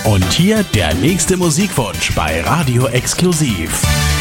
Und hier der nächste Musikwunsch bei Radio Exklusiv.